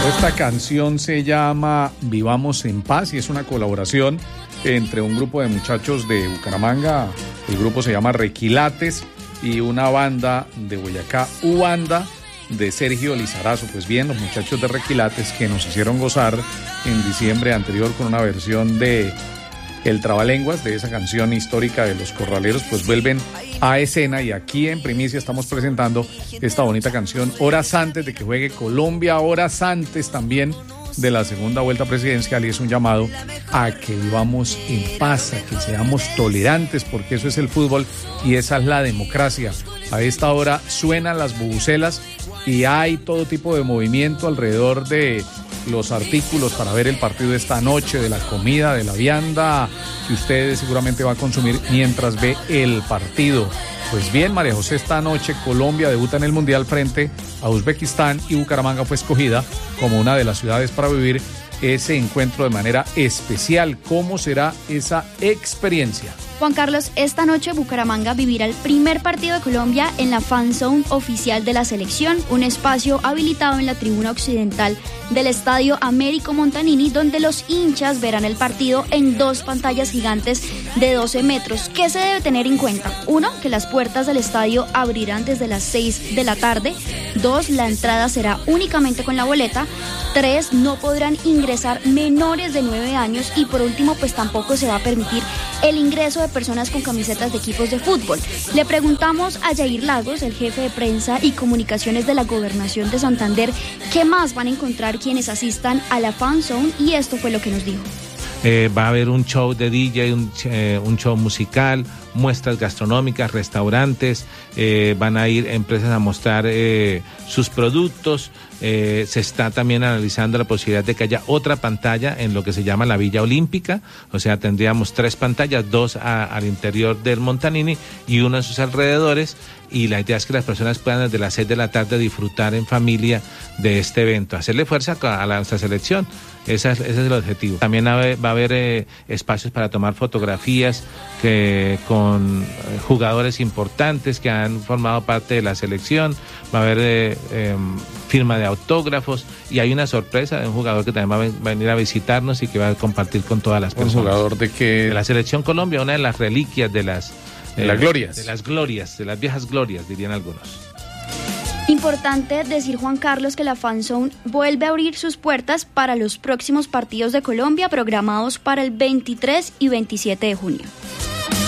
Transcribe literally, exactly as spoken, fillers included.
Esta canción se llama Vivamos en Paz y es una colaboración entre un grupo de muchachos de Bucaramanga, el grupo se llama Requilates, y una banda de Boyacá, Ubanda, de Sergio Lizarazo. Pues bien, los muchachos de Requilates que nos hicieron gozar en diciembre anterior con una versión de El Trabalenguas, de esa canción histórica de los corraleros, pues vuelven a escena y aquí en primicia estamos presentando esta bonita canción horas antes de que juegue Colombia, horas antes también de la segunda vuelta presidencial, y es un llamado a que vivamos en paz, a que seamos tolerantes, porque eso es el fútbol y esa es la democracia. A esta hora suenan las bubucelas y hay todo tipo de movimiento alrededor de los artículos para ver el partido esta noche, de la comida, de la vianda que usted seguramente va a consumir mientras ve el partido. Pues bien, María José, esta noche Colombia debuta en el Mundial frente a Uzbekistán y Bucaramanga fue escogida como una de las ciudades para vivir ese encuentro de manera especial. ¿Cómo será esa experiencia? Juan Carlos, esta noche Bucaramanga vivirá el primer partido de Colombia en la fan zone oficial de la selección, un espacio habilitado en la tribuna occidental del estadio Américo Montanini, donde los hinchas verán el partido en dos pantallas gigantes de doce metros. ¿Qué se debe tener en cuenta? Uno, que las puertas del estadio abrirán desde las seis de la tarde. Dos, la entrada será únicamente con la boleta. Tres, no podrán ingresar menores de nueve años. Y por último, pues tampoco se va a permitir el ingreso de personas con camisetas de equipos de fútbol. Le preguntamos a Yair Lagos, el jefe de prensa y comunicaciones de la Gobernación de Santander, qué más van a encontrar quienes asistan a la fan zone, y esto fue lo que nos dijo. Eh, va a haber un show de D J, un, eh, un show musical, muestras gastronómicas, restaurantes, eh, van a ir empresas a mostrar eh, sus productos. Eh, se está también analizando la posibilidad de que haya otra pantalla en lo que se llama la Villa Olímpica, o sea, tendríamos tres pantallas, dos a, al interior del Montanini y una en sus alrededores, y la idea es que las personas puedan desde las seis de la tarde disfrutar en familia de este evento, hacerle fuerza a, la, a nuestra selección. Ese es, ese es el objetivo. También va a haber, va a haber eh, espacios para tomar fotografías que, con eh, jugadores importantes que han formado parte de la selección. Va a haber eh, eh, firma de autógrafos, y hay una sorpresa de un jugador que también va a venir a visitarnos y que va a compartir con todas las personas. ¿Un jugador de qué? De la selección Colombia, una de las reliquias de las, eh, las glorias. De las glorias, de las viejas glorias, dirían algunos. Importante decir, Juan Carlos, que la Fan Zone vuelve a abrir sus puertas para los próximos partidos de Colombia programados para el veintitrés y veintisiete de junio.